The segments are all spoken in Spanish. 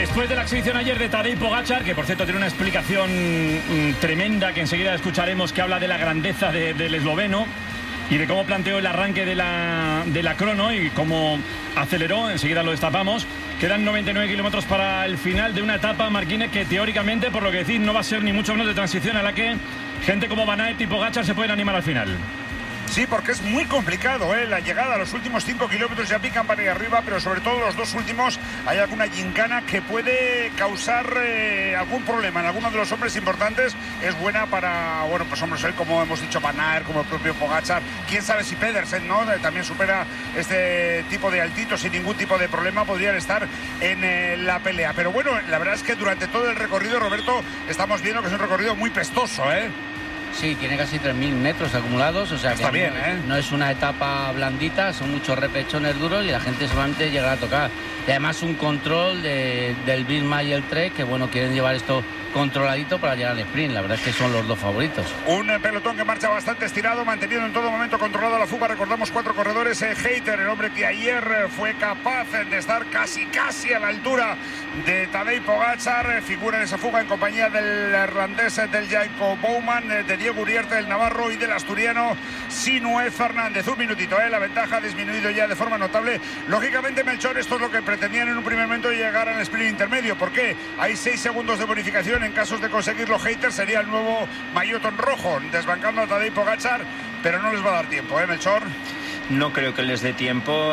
Después de la exhibición ayer de Tadej Pogačar, que por cierto tiene una explicación tremenda que enseguida escucharemos, que habla de la grandeza del esloveno y de cómo planteó el arranque de la crono y cómo aceleró, enseguida lo destapamos. Quedan 99 kilómetros para el final de una etapa, Marquínez, que teóricamente, por lo que decís, no va a ser ni mucho menos de transición, a la que gente como Van Aert y Pogačar se pueden animar al final. Sí, porque es muy complicado, la llegada a los últimos 5 kilómetros ya pican para ir arriba, pero sobre todo los dos últimos hay alguna gincana que puede causar algún problema en alguno de los hombres importantes. Es buena para, bueno, pues hombres como hemos dicho, Van Aert, como el propio Pogačar. Quién sabe si Pedersen, ¿no? También supera este tipo de altitos sin ningún tipo de problema, podrían estar en la pelea. Pero bueno, la verdad es que durante todo el recorrido, Roberto, estamos viendo que es un recorrido muy pestoso, Sí, tiene casi 3.000 metros acumulados, o sea está que bien, no es una etapa blandita, son muchos repechones duros y la gente solamente llegará a tocar. Y además un control del Visma y el Trek, que bueno, quieren llevar esto controladito para llegar al sprint. La verdad es que son los dos favoritos. Un pelotón que marcha bastante estirado, manteniendo en todo momento controlado la fuga. Recordamos 4 corredores. Hayter, el hombre que ayer fue capaz de estar casi a la altura de Tadej Pogačar, figura en esa fuga en compañía del irlandés, del Jacob Bouwman, de Diego Uriarte, del navarro, y del asturiano Sinue Fernández. Un minutito, la ventaja ha disminuido ya de forma notable. Lógicamente, Melchor, esto es lo que pretendían en un primer momento, llegar al sprint intermedio. ¿Por qué? Hay 6 segundos de bonificación en casos de conseguirlo. Hayter sería el nuevo maillot rojo, desbancando a Tadej Pogačar, pero no les va a dar tiempo, Melchor. No creo que les dé tiempo.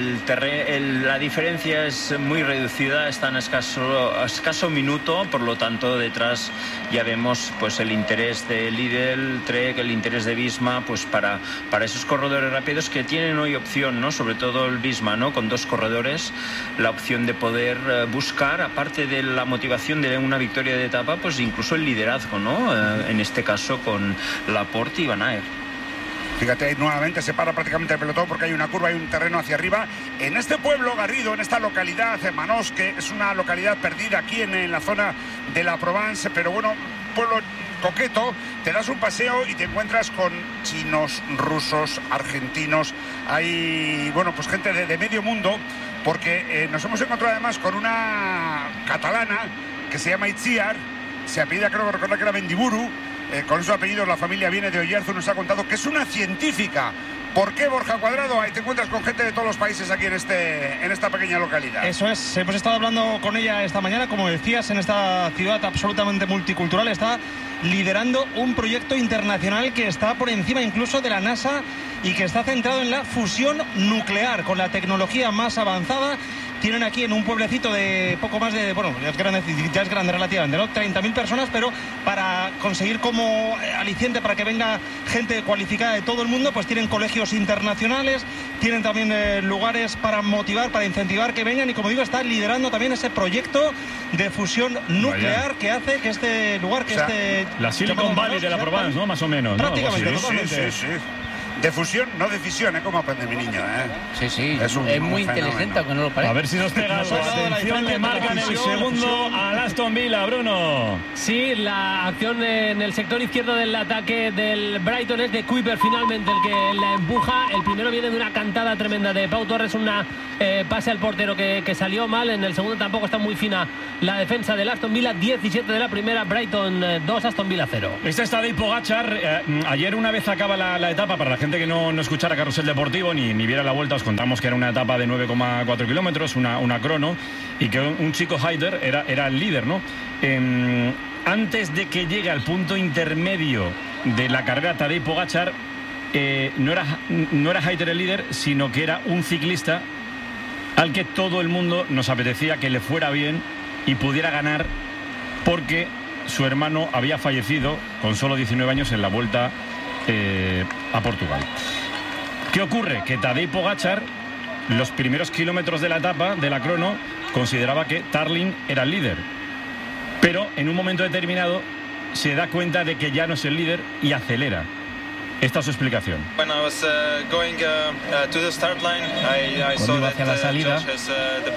La diferencia es muy reducida, están a escaso minuto, por lo tanto detrás ya vemos pues el interés de Lidl, Trek, el interés de Visma, pues para esos corredores rápidos que tienen hoy opción, ¿no? Sobre todo el Visma, ¿no? Con 2 corredores, la opción de poder buscar, aparte de la motivación de una victoria de etapa, pues incluso el liderazgo, ¿no? En este caso con Laporte y Van Aert. Fíjate, nuevamente se para prácticamente el pelotón porque hay una curva, hay un terreno hacia arriba. En este pueblo, Garrido, en esta localidad, Manos, que es una localidad perdida aquí en la zona de la Provence, pero bueno, pueblo coqueto, te das un paseo y te encuentras con chinos, rusos, argentinos. Hay, bueno, pues gente de medio mundo, porque nos hemos encontrado además con una catalana que se llama Itziar, se apellida, creo que recordar que era Mendiburu. Con esos apellidos la familia viene de Oyarzun, nos ha contado que es una científica. ¿Por qué, Borja Cuadrado? Ahí te encuentras con gente de todos los países aquí en esta pequeña localidad. Eso es, hemos estado hablando con ella esta mañana, como decías, en esta ciudad absolutamente multicultural. Está liderando un proyecto internacional que está por encima incluso de la NASA y que está centrado en la fusión nuclear, con la tecnología más avanzada. Tienen aquí en un pueblecito de poco más de, bueno, ya es grande relativamente, ¿no? 30.000 personas, pero para conseguir como aliciente para que venga gente cualificada de todo el mundo, pues tienen colegios internacionales, tienen también lugares para motivar, para incentivar que vengan, y como digo, está liderando también ese proyecto de fusión nuclear que hace que este lugar, que la Silicon Valley de la Provence, ¿no? Más o menos, ¿no? Prácticamente, totalmente. Sí. De fusión, no de fisión, ¿cómo aprende mi niño? Sí, es muy inteligente, aunque no lo parece. A ver si nos pega su atención, le marcan el segundo al Aston Villa, Bruno. Sí, la acción en el sector izquierdo del ataque del Brighton es de Kuiper, finalmente el que la empuja. El primero viene de una cantada tremenda de Pau Torres, una pase al portero que salió mal. En el segundo tampoco está muy fina la defensa del Aston Villa. 17 de la primera, Brighton 2, Aston Villa 0. Este está Tadej Pogačar. Ayer, una vez acaba la etapa, para la gente que no escuchara Carrusel Deportivo ni viera la vuelta, os contamos que era una etapa de 9,4 kilómetros, una crono, y que un chico Hayter era el líder, ¿no? Antes de que llegue al punto intermedio de la carrera Tadej Pogačar, no era Hayter el líder, sino que era un ciclista al que todo el mundo nos apetecía que le fuera bien y pudiera ganar, porque su hermano había fallecido con solo 19 años en la Vuelta a Portugal. ¿Qué ocurre? Que Tadej Pogačar, los primeros kilómetros de la etapa, de la crono, consideraba que Tarling era el líder, pero en un momento determinado se da cuenta de que ya no es el líder y acelera. Esta es su explicación. Cuando iba hacia la salida,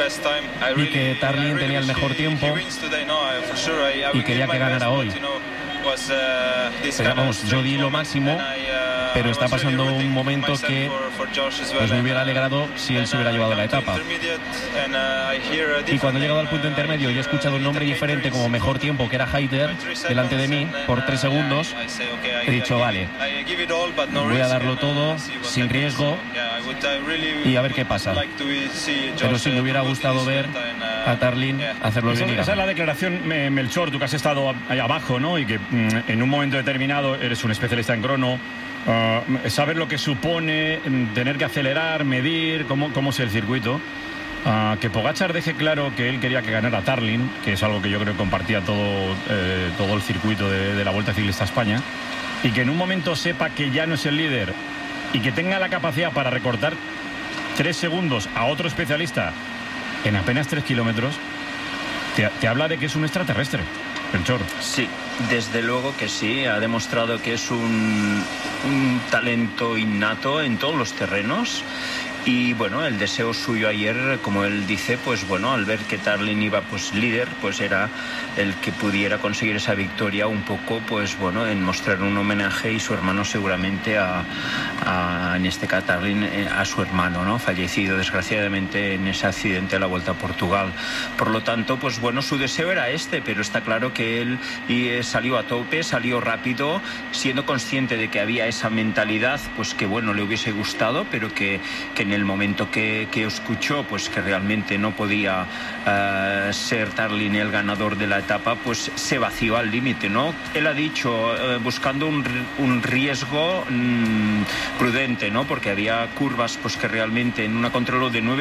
vi que Tarling tenía el mejor tiempo y quería que ganara hoy. Pero vamos, yo di lo máximo, pero está pasando un momento que pues me hubiera alegrado si él se hubiera llevado la etapa. Y cuando he llegado al punto intermedio y he escuchado un nombre diferente como mejor tiempo, que era Haider, delante de mí, por 3 segundos, he dicho, vale, voy a darlo todo, sin riesgo, y a ver qué pasa. Pero sí me hubiera gustado ver a Tarlin hacerlo bien. Esa es la declaración, Melchor, tú que has estado ahí abajo, ¿no? Y que en un momento determinado eres un especialista en crono. Saber lo que supone tener que acelerar, medir, cómo es el circuito. Que Pogačar deje claro que él quería que ganara Tarlin, que es algo que yo creo que compartía todo el circuito de la Vuelta Ciclista a España, y que en un momento sepa que ya no es el líder y que tenga la capacidad para recortar 3 segundos a otro especialista en apenas 3 kilómetros, te habla de que es un extraterrestre, Melchor. Sí, desde luego que sí, ha demostrado que es un talento innato en todos los terrenos. Y bueno, el deseo suyo ayer, como él dice, pues bueno, al ver que Tarlin iba pues líder, pues era el que pudiera conseguir esa victoria un poco, pues bueno, en mostrar un homenaje, y su hermano seguramente en este caso Tarlin, a su hermano, ¿no? Fallecido desgraciadamente en ese accidente de la Vuelta a Portugal. Por lo tanto, pues bueno, su deseo era este, pero está claro que él salió a tope, salió rápido, siendo consciente de que había esa mentalidad, pues que bueno, le hubiese gustado, pero que en el momento que escuchó pues que realmente no podía ser Tarlin el ganador de la etapa, pues se vació al límite, ¿no? Él ha dicho buscando un riesgo prudente, ¿no? Porque había curvas pues que realmente en una contrarreloj de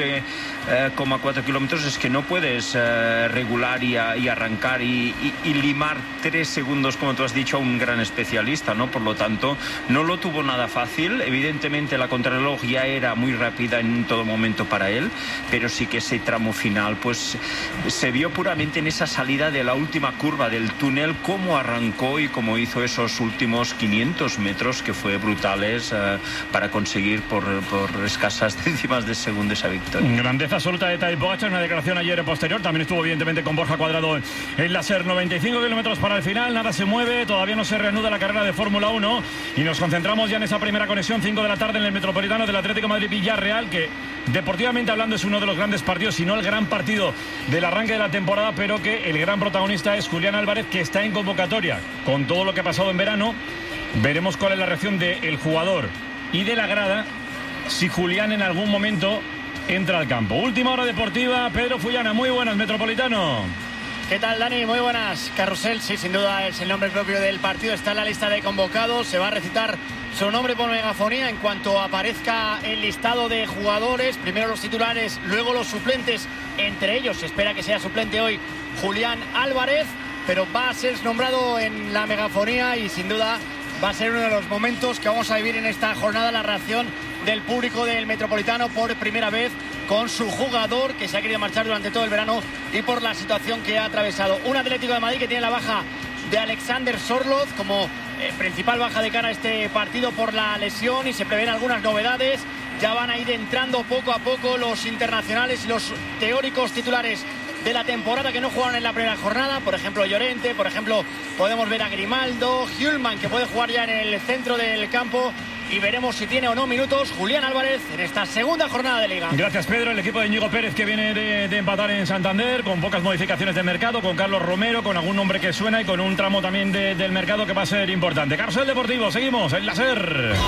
9,4 kilómetros es que no puedes regular y arrancar y limar 3 segundos, como tú has dicho, a un gran especialista, ¿no? Por lo tanto, no lo tuvo nada fácil. Evidentemente la contrarreloj ya era muy rápida en todo momento para él, pero sí que ese tramo final pues se vio puramente en esa salida de la última curva del túnel, cómo arrancó y cómo hizo esos últimos 500 metros que fue brutales para conseguir por escasas décimas de segundo esa victoria. Grandeza absoluta de Tadej Pogačar, una declaración ayer posterior, también estuvo evidentemente con Borja Cuadrado en la SER. 95 kilómetros para el final, nada se mueve, todavía no se reanuda la carrera de Fórmula 1 y nos concentramos ya en esa primera conexión, 5 de la tarde en el Metropolitano del Atlético Madrid-Villarreal, que deportivamente hablando es uno de los grandes partidos, si no el gran partido del arranque de la temporada, pero que el gran protagonista es Julián Álvarez, que está en convocatoria. Con todo lo que ha pasado en verano, veremos cuál es la reacción del jugador y de la grada si Julián en algún momento entra al campo. Última hora deportiva, Pedro Fullana, muy buenas, Metropolitano. ¿Qué tal, Dani? Muy buenas. Carrusel, sí, sin duda es el nombre propio del partido, está en la lista de convocados, se va a recitar su nombre por megafonía en cuanto aparezca el listado de jugadores, primero los titulares, luego los suplentes, entre ellos se espera que sea suplente hoy Julián Álvarez, pero va a ser nombrado en la megafonía y sin duda va a ser uno de los momentos que vamos a vivir en esta jornada, la reacción del público del Metropolitano por primera vez con su jugador que se ha querido marchar durante todo el verano y por la situación que ha atravesado. Un Atlético de Madrid que tiene la baja de Alexander Sorloth como principal baja de cara a este partido por la lesión y se prevén algunas novedades. Ya van a ir entrando poco a poco los internacionales y los teóricos titulares de la temporada que no jugaron en la primera jornada, por ejemplo Llorente, por ejemplo podemos ver a Grimaldo, Hjulman, que puede jugar ya en el centro del campo, y veremos si tiene o no minutos Julián Álvarez en esta segunda jornada de Liga. Gracias, Pedro. El equipo de Íñigo Pérez, que viene de empatar en Santander, con pocas modificaciones de mercado, con Carlos Romero, con algún nombre que suena y con un tramo también del mercado que va a ser importante. Carrusel Deportivo, seguimos en la SER.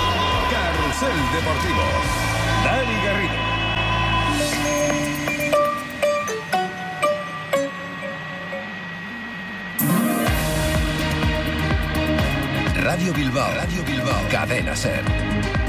Carrusel Deportivo, Dani Garrido. Radio Bilbao, Cadena SER.